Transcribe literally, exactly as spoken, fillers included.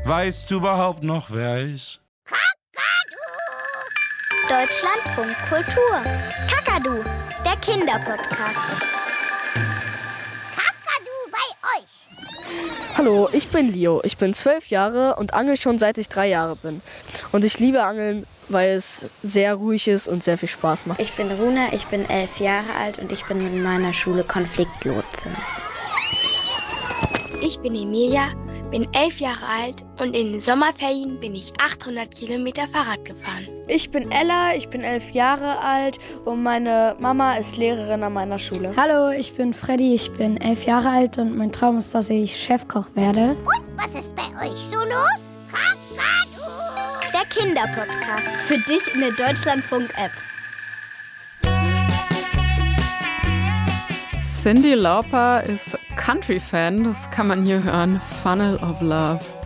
Weißt du überhaupt noch, wer ich? Deutschlandfunk Kultur. Kakadu, der Kinderpodcast. Kakadu bei euch. Hallo, ich bin Leo. Ich bin zwölf Jahre und angel schon seit ich drei Jahre bin. Und ich liebe Angeln, weil es sehr ruhig ist und sehr viel Spaß macht. Ich bin Runa, ich bin elf Jahre alt und ich bin in meiner Schule Konfliktlotsin. Ich bin Emilia, bin elf Jahre alt und in den Sommerferien bin ich achthundert Kilometer Fahrrad gefahren. Ich bin Ella, ich bin elf Jahre alt und meine Mama ist Lehrerin an meiner Schule. Hallo, ich bin Freddy, ich bin elf Jahre alt und mein Traum ist, dass ich Chefkoch werde. Und was ist bei euch so los? Kakadu! Der Kinderpodcast. Für dich in der Deutschlandfunk-App. Cyndi Lauper ist Country-Fan, das kann man hier hören. Funnel of Love.